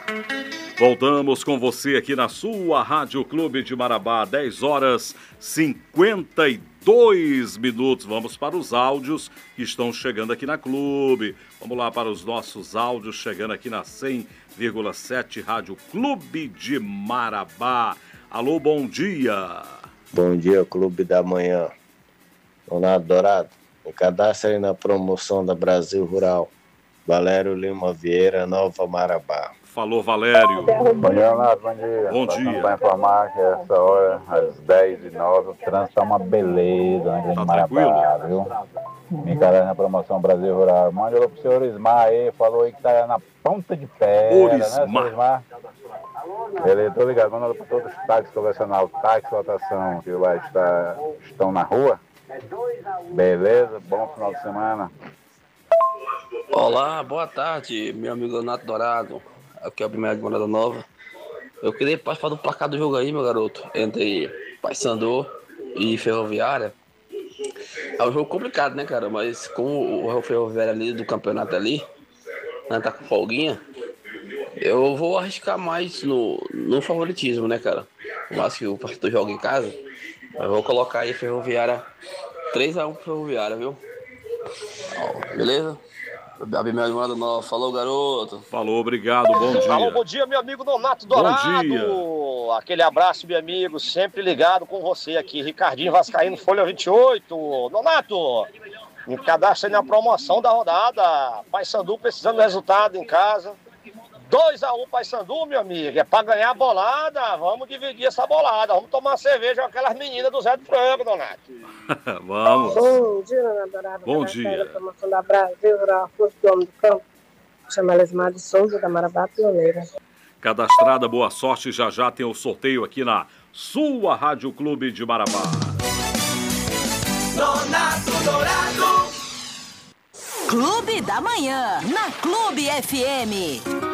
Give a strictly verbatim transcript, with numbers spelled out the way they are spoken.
Voltamos com você aqui na sua Rádio Clube de Marabá, dez horas cinquenta e dois minutos. Vamos para os áudios que estão chegando aqui na Clube. Vamos lá para os nossos áudios chegando aqui na cem vírgula sete Rádio Clube de Marabá. Alô, bom dia. Bom dia, Clube da Manhã. Leonardo Dourado, me cadastre aí na promoção da Brasil Rural. Valério Lima Vieira, Nova Marabá. Falou, Valério. Bom dia, Leonardo. Bom dia. Bom dia. Para informar que essa hora, às dez e nove, o trânsito é uma beleza na Grande Tá Marabá, viu? Me cadastre na promoção Brasil Rural. Manda alô pro senhor Ismar aí, falou aí que tá na ponta de pé, né, senhor Ismar? Beleza, tô ligado. Manda alô para todos os táxis convencional, táxi, lotação, que lá está, estão na rua. Beleza, bom final de semana. Olá, boa tarde, meu amigo Leonardo Dourado. Aqui é o primeiro de Morada Nova. Eu queria participar do placar do jogo aí, meu garoto, entre Paysandu e Ferroviária. É um jogo complicado, né, cara? Mas com o Ferroviária ali do campeonato ali, né, tá com folguinha, eu vou arriscar mais no, no favoritismo, né, cara? Mas que o Paysandu joga em casa, eu vou colocar aí Ferroviária três a um pro Ferroviária, viu? Beleza? Abimel de Morada Nova. Falou, garoto. Falou, obrigado, bom dia. Alô, bom dia, meu amigo Nonato Dourado. Bom dia. Aquele abraço, meu amigo, sempre ligado com você aqui. Ricardinho Vascaíno, Folha vinte e oito. Nonato, me cadastra aí na promoção da rodada. Paysandu precisando do resultado em casa. dois a um Paysandu, meu amigo. É pra ganhar a bolada. Vamos dividir essa bolada. Vamos tomar uma cerveja com aquelas meninas do Zé do Frango, Donato. Vamos. Bom dia, Dona Dourada. Bom dia. A promoção da Brasil Rural, Força do Homem do Campo. Chama Elismar de Souza, da Marabá Pioneira. Cadastrada, boa sorte. Já já tem o sorteio aqui na sua Rádio Clube de Marabá. Donato Dourado. Clube da Manhã, na Clube F M.